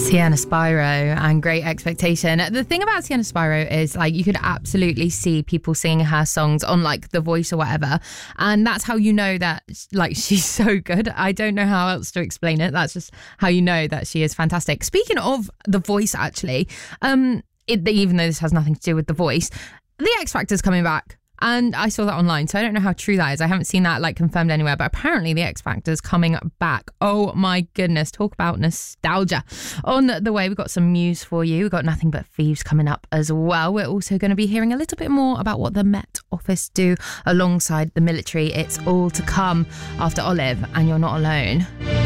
Sienna Spyro and Great Expectation. The thing about Sienna Spyro is, like, you could absolutely see people singing her songs on, like, The Voice or whatever, and that's how you know that, like, she's so good. I don't know how else to explain it. That's just how you know that she is fantastic. Speaking of The Voice, actually, even though this has nothing to do with The Voice, The X Factor's coming back. And I saw that online, so I don't know how true that is. I haven't seen that, like, confirmed anywhere, but apparently the X Factor's coming back. Oh my goodness, talk about nostalgia. On the way, we've got some news for you. We've got Nothing But Thieves coming up as well. We're also going to be hearing a little bit more about what the Met Office do alongside the military. It's all to come after Olive and You're Not Alone.